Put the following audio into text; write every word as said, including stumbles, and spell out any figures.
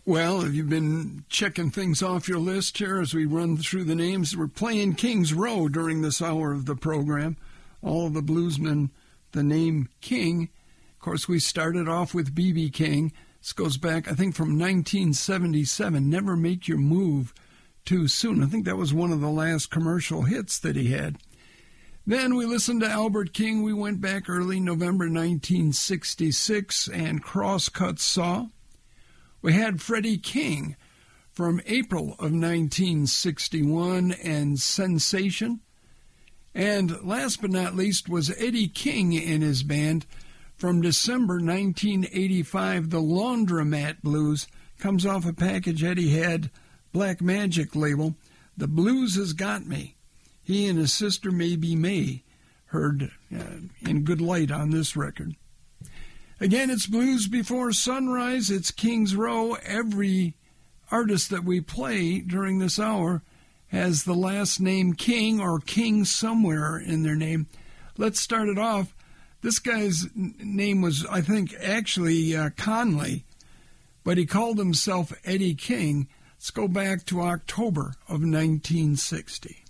Well, have you been checking things off your list here as we run through the names? We're playing King's Row during this hour of the program. All of the bluesmen, the name King. Of course, we started off with B B King. This goes back, I think, from nineteen seventy-seven. Never Make Your Move Too Soon. I think that was one of the last commercial hits that he had. Then we listened to Albert King. We went back early November nineteen sixty-six and Crosscut Saw. We had Freddie King from April of nineteen sixty-one and Sensation. And last but not least was Eddie King and his band from December nineteen eighty-five. The Laundromat Blues comes off a package Eddie had, Black Magic label. The Blues Has Got Me. He and his sister Maybe May heard uh, in good light on this record. Again, it's Blues Before Sunrise. It's King's Row. Every artist that we play during this hour has the last name King or King somewhere in their name. Let's start it off. This guy's name was, I think, actually uh, Conley, but he called himself Eddie King. Let's go back to October of nineteen sixty.